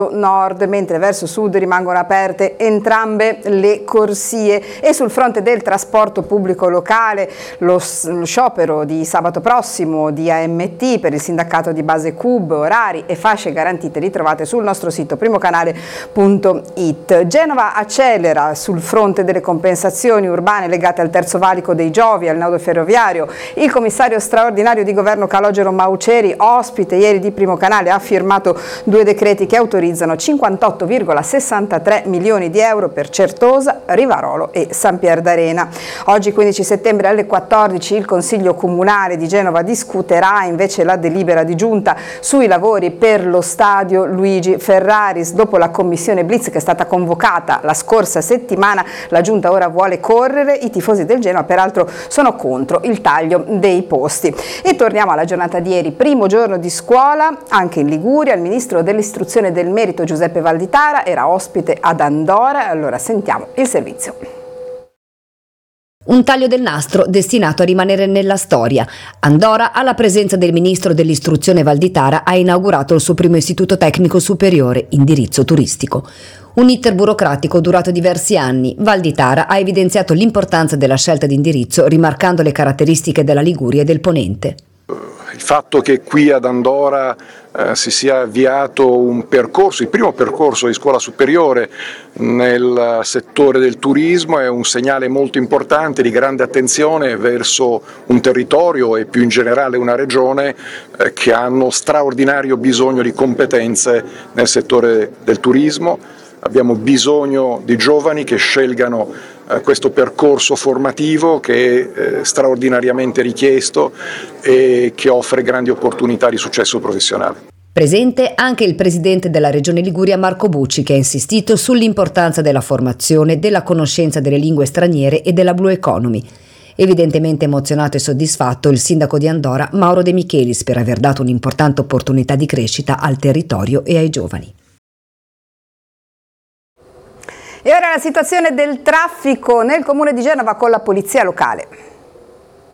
nord, mentre verso sud rimangono aperte entrambe le corsie. E sul fronte del trasporto pubblico locale lo sciopero di sabato prossimo di AMT per il sindacato di base CUB, orari e fasce garantite li trovate sul nostro sito primocanale.it. Genova accelera sul fronte delle compensazioni urbane legate al terzo valico dei Giovi, al nodo ferroviario. Il commissario straordinario di governo Calogero Mauceri, ospite ieri di Primo Canale, ha firmato 2 decreti che autorizzano 58,63 milioni di euro per Certosa, Rivarolo e San Pier d'Arena. Oggi 15 settembre alle 14 il Consiglio Comunale di Genova discuterà invece la delibera di giunta sui lavori per lo stadio Luigi Ferraris. Dopo la commissione Blitz che è stata convocata la scorsa settimana, la giunta ora vuole correre. I tifosi del Genoa peraltro sono contro il taglio dei posti. E torniamo alla giornata di ieri, primo giorno di scuola anche in Liguria. Il ministro dell'istruzione e del merito Giuseppe Valditara era ospite ad Andora. Allora sentiamo il servizio. Un taglio del nastro destinato a rimanere nella storia. Andora, alla presenza del ministro dell'istruzione Valditara, ha inaugurato il suo primo istituto tecnico superiore, indirizzo turistico. Un iter burocratico durato diversi anni. Valditara ha evidenziato l'importanza della scelta di indirizzo, rimarcando le caratteristiche della Liguria e del Ponente. Il fatto che qui ad Andora si sia avviato un percorso, il primo percorso di scuola superiore nel settore del turismo, è un segnale molto importante di grande attenzione verso un territorio e più in generale una regione che hanno straordinario bisogno di competenze nel settore del turismo. Abbiamo bisogno di giovani che scelgano questo percorso formativo che è straordinariamente richiesto e che offre grandi opportunità di successo professionale. Presente anche il presidente della Regione Liguria Marco Bucci, che ha insistito sull'importanza della formazione, della conoscenza delle lingue straniere e della Blue Economy. Evidentemente emozionato e soddisfatto il sindaco di Andora Mauro De Michelis per aver dato un'importante opportunità di crescita al territorio e ai giovani. E ora la situazione del traffico nel comune di Genova con la polizia locale.